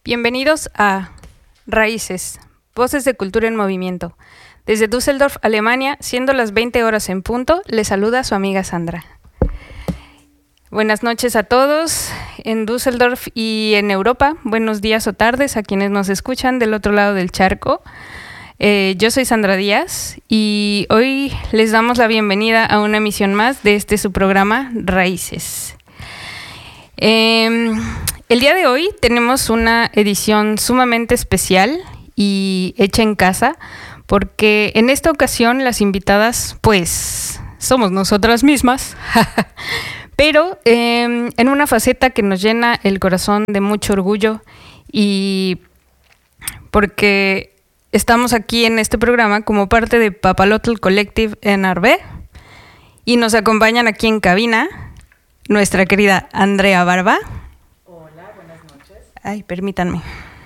Bienvenidos a Raíces, Voces de Cultura en Movimiento. Desde Düsseldorf, Alemania, siendo las 20 horas en punto, les saluda su amiga Sandra. Buenas noches a todos en Düsseldorf y en Europa. Buenos días o tardes a quienes nos escuchan del otro lado del charco. Yo soy Sandra Díaz y hoy les damos la bienvenida a una emisión más de su programa Raíces. El día de hoy tenemos una edición sumamente especial y hecha en casa, porque en esta ocasión las invitadas, pues, somos nosotras mismas, pero en una faceta que nos llena el corazón de mucho orgullo, y porque estamos aquí en este programa como parte de Papalotl Collective en Arbe, y nos acompañan aquí en cabina nuestra querida Andrea Barba. Hola, buenas noches. Ay, permítanme.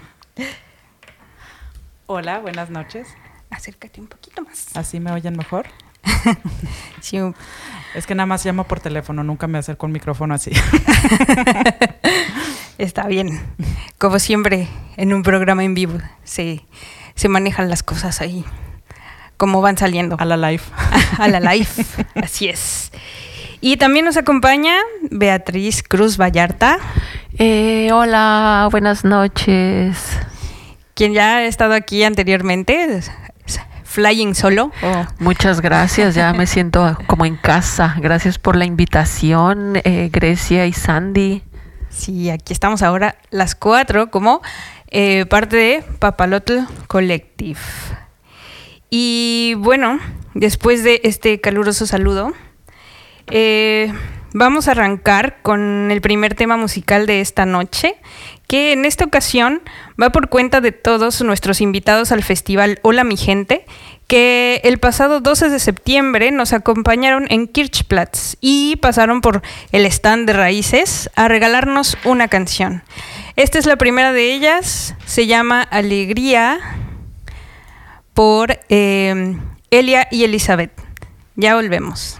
Hola, buenas noches. Acércate un poquito más. ¿Así me oyen mejor? Sí. Es que nada más llamo por teléfono, nunca me acerco un micrófono así. Está bien. Como siempre, en un programa en vivo se manejan las cosas ahí, como van saliendo. A la live. A la live, así es. Y también nos acompaña Beatriz Cruz Vallarta. Hola, buenas noches. Quien ya ha estado aquí anteriormente, Flying Solo. Muchas gracias, ya me siento como en casa. Gracias por la invitación, Grecia y Sandy. Sí, aquí estamos ahora las cuatro como parte de Papalotl Collective. Y bueno, después de este caluroso saludo, vamos a arrancar con el primer tema musical de esta noche, que en esta ocasión va por cuenta de todos nuestros invitados al festival Hola Mi Gente, que el pasado 12 de septiembre nos acompañaron en Kirchplatz y pasaron por el stand de Raíces a regalarnos una canción. Esta es la primera de ellas, se llama Alegría, por Elia y Elizabeth. Ya volvemos.